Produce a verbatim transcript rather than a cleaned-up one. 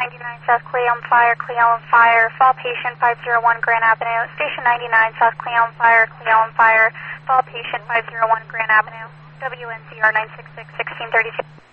ninety-nine South Cleon Fire, Cleon Fire, fall patient five zero one Grand Avenue. Station ninety-nine South Cleon Fire, Cleon Fire, fall patient five zero one Grand Avenue. W N Z R nine six six, sixteen thirty-two.